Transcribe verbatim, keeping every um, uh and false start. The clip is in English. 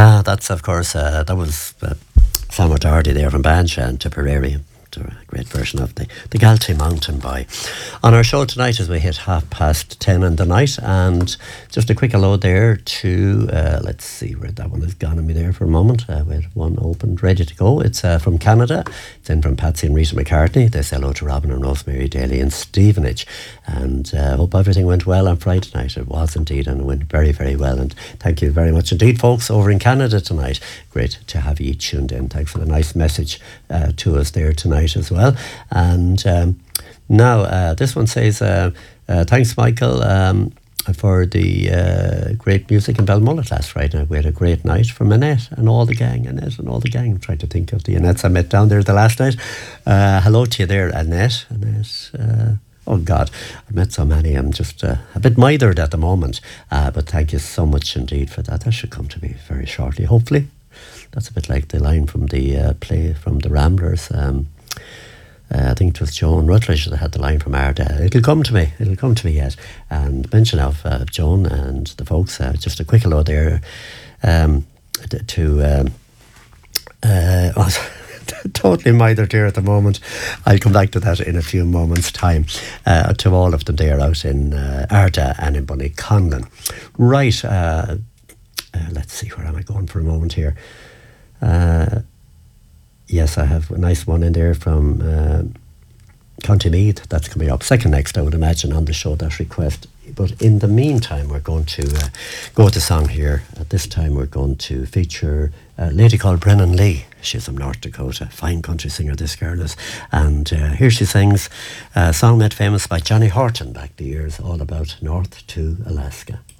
Ah, that's of course, uh, that was uh, Sam O'Doherty there from Banshee and Tipperary. A great version of the, the Galtee Mountain Boy. On our show tonight as we hit half past ten in the night, and just a quick hello there to, uh, let's see where that one has gone on me there for a moment. Uh, we had one opened, ready to go. It's uh, from Canada. It's in from Patsy and Rita McCartney. They say hello to Robin and Rosemary Daly in Stevenage. And uh, hope everything went well on Friday night. It was indeed, and it went very, very well. And thank you very much indeed, folks, over in Canada tonight. Great to have you tuned in. Thanks for the nice message uh, to us there tonight as well. And um, now uh, this one says uh, uh, thanks Michael um, for the uh, great music in Belmullet last Friday. We had a great night from Annette and all the gang. Annette and all the gang. I'm trying to think of the Annettes I met down there the last night. Uh, hello to you there, Annette. Annette uh, oh God, I've met so many. I'm just uh, a bit mithered at the moment, uh, but thank you so much indeed for that. That should come to me very shortly, hopefully. That's a bit like the line from the uh, play from the Ramblers. um, Uh, I think it was Joan Rutledge that had the line from Arda. It'll come to me. It'll come to me yet. And mention of uh, Joan and the folks. Uh, just a quick hello there um, to. Um, uh, oh, totally mithered here at the moment. I'll come back to that in a few moments' time. Uh, to all of them there out in uh, Arda and in Bunnyconlon. Right. Uh, uh, let's see. Where am I going for a moment here? Uh, Yes, I have a nice one in there from uh, County Meath. That's coming up second next, I would imagine, on the show, that request. But in the meantime, we're going to uh, go with the song here. At this time, we're going to feature a lady called Brennan Lee. She's from North Dakota. Fine country singer, this girl is. And uh, here she sings a song made famous by Johnny Horton back the years, all about North to Alaska.